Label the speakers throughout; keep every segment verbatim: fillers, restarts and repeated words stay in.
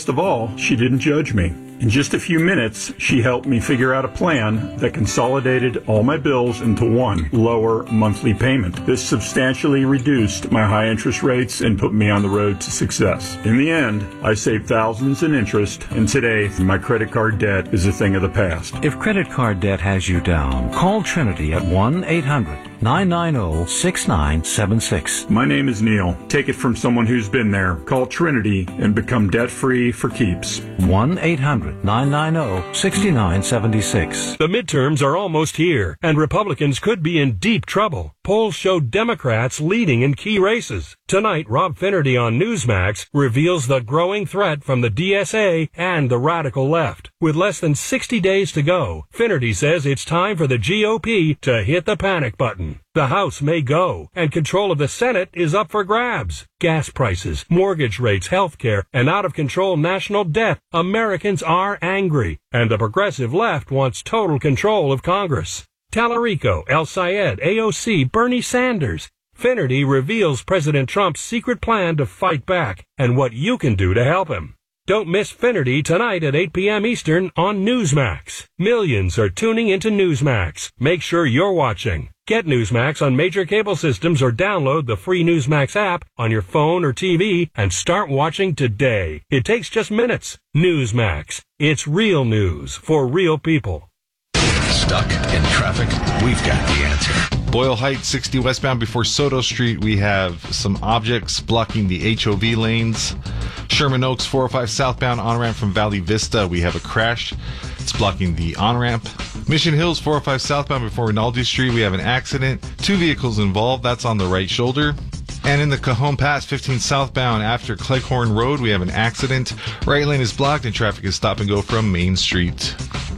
Speaker 1: best of all, she didn't judge me. In just a few minutes, she helped me figure out a plan that consolidated all my bills into one lower monthly payment. This substantially reduced my high interest rates and put me on the road to success. In the end, I saved thousands in interest, and today, my credit card debt is a thing of the past.
Speaker 2: If credit card debt has you down, call Trinity at one eight hundred nine nine zero six nine seven six.
Speaker 1: My name is Neil. Take it from someone who's been there. Call Trinity and become debt-free for keeps.
Speaker 2: one eight hundred nine nine zero six nine seven six.
Speaker 3: The midterms are almost here, and Republicans could be in deep trouble. Polls show Democrats leading in key races. Tonight, Rob Finnerty on Newsmax reveals the growing threat from the D S A and the radical left. With less than sixty days to go, Finnerty says it's time for the G O P to hit the panic button. The House may go, and control of the Senate is up for grabs. Gas prices, mortgage rates, health care, and out-of-control national debt. Americans are angry, and the progressive left wants total control of Congress. Tallarico, El Sayed, A O C, Bernie Sanders. Finnerty reveals President Trump's secret plan to fight back and what you can do to help him. Don't miss Finnerty tonight at eight p.m. Eastern on Newsmax. Millions are tuning into Newsmax. Make sure you're watching. Get Newsmax on major cable systems or download the free Newsmax app on your phone or T V and start watching today. It takes just minutes. Newsmax. It's real news for real people.
Speaker 4: Stuck in traffic? We've got the answer.
Speaker 5: Boyle Heights, sixty westbound before Soto Street, we have some objects blocking the H O V lanes. Sherman Oaks, four oh five southbound on-ramp from Valley Vista, we have a crash. It's blocking the on-ramp. Mission Hills, four oh five southbound before Rinaldi Street, we have an accident. Two vehicles involved, that's on the right shoulder. And in the Cajon Pass, fifteen southbound after Cleghorn Road, we have an accident. Right lane is blocked and traffic is stop and go from Main Street.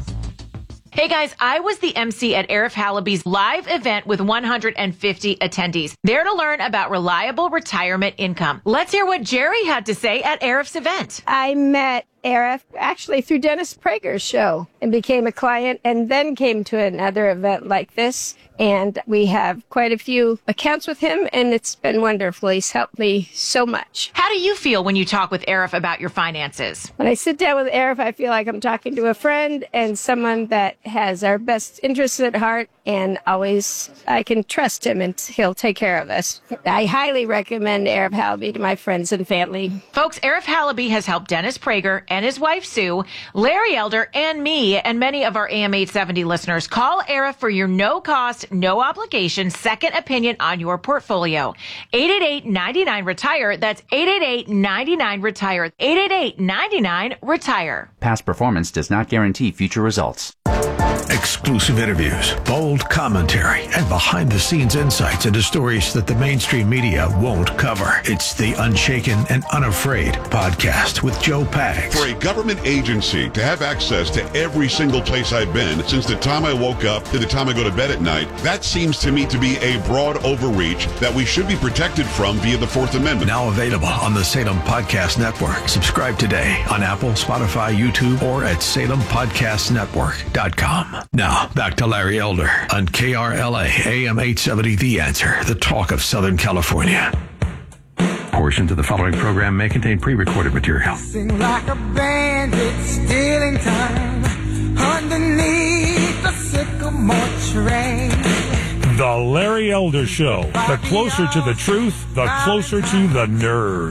Speaker 6: Hey guys, I was the M C at Arif Halaby's live event with one hundred fifty attendees. There to learn about reliable retirement income. Let's hear what Jerry had to say at Arif's event.
Speaker 7: I met Arif actually through Dennis Prager's show and became a client and then came to another event like this. And we have quite a few accounts with him, and it's been wonderful. He's helped me so much.
Speaker 6: How do you feel when you talk with Arif about your finances?
Speaker 7: When I sit down with Arif, I feel like I'm talking to a friend and someone that has our best interests at heart, and always I can trust him and he'll take care of us. I highly recommend Arif Halaby to my friends and family.
Speaker 6: Folks, Arif Halaby has helped Dennis Prager and his wife Sue, Larry Elder, and me, and many of our A M eight seventy listeners. Call Arif for your no-cost, no obligation second opinion on your portfolio. eight eight eight, nine nine, retire. That's eight eight eight, nine nine, retire. eight eight eight, nine nine, retire.
Speaker 8: Past performance does not guarantee future results.
Speaker 4: Exclusive interviews, bold commentary, and behind-the-scenes insights into stories that the mainstream media won't cover. It's the Unshaken and Unafraid podcast with Joe Pags.
Speaker 9: For a government agency to have access to every single place I've been since the time I woke up to the time I go to bed at night, that seems to me to be a broad overreach that we should be protected from via the Fourth Amendment.
Speaker 4: Now available on the Salem Podcast Network. Subscribe today on Apple, Spotify, YouTube, or at salem podcast network dot com. Now, back to Larry Elder on K R L A A M eight seventy The Answer, the talk of Southern California. Portions of the following program may contain pre-recorded material.
Speaker 10: Sing like a bandit, stealing time underneath the sycamore tree.
Speaker 3: The Larry Elder Show. The closer to the truth, the closer to the nerve.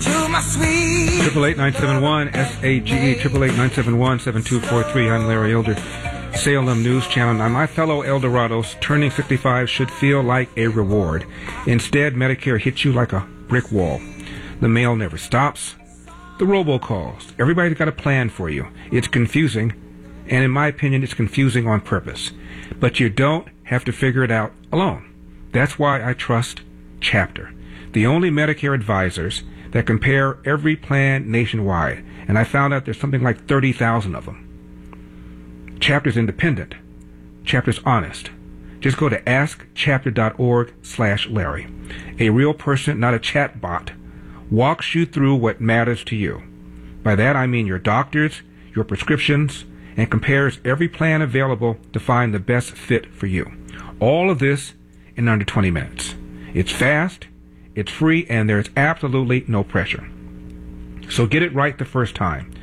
Speaker 11: Triple eight nine seven one S A G E triple eight nine seven one seven two four three. I'm Larry Elder. Salem News Channel. Now, my fellow Eldorados, turning fifty-five should feel like a reward. Instead, Medicare hits you like a brick wall. The mail never stops. The robocalls. Everybody's got a plan for you. It's confusing, and in my opinion, it's confusing on purpose. But you don't have to figure it out alone. That's why I trust Chapter, the only Medicare advisors that compare every plan nationwide. And I found out there's something like thirty thousand of them. Chapter's independent. Chapter's honest. Just go to ask chapter dot org slash Larry. A real person, not a chat bot, walks you through what matters to you. By that I mean your doctors, your prescriptions, and compares every plan available to find the best fit for you. All of this in under twenty minutes. It's fast, it's free, and there's absolutely no pressure. So get it right the first time.